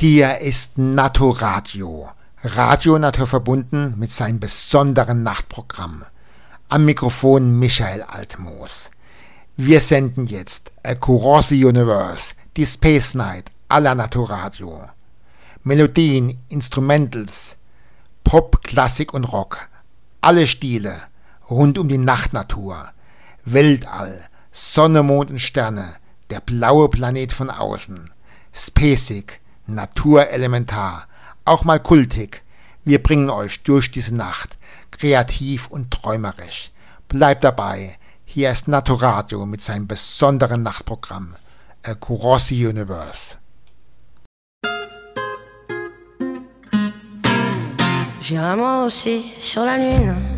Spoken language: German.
Hier ist Naturradio. Radio naturverbunden mit seinem besonderen Nachtprogramm. Am Mikrofon Michael Altmoos. Wir senden jetzt Across the Universe, die Space Night à la Naturradio. Melodien, Instrumentals, Pop, Klassik und Rock. Alle Stile rund um die Nachtnatur. Weltall, Sonne, Mond und Sterne. Der blaue Planet von außen. Spacig, naturelementar, auch mal kultig. Wir bringen euch durch diese Nacht, kreativ und träumerisch. Bleibt dabei, hier ist Naturradio mit seinem besonderen Nachtprogramm Across the Universe. J'irai moi aussi sur la lune,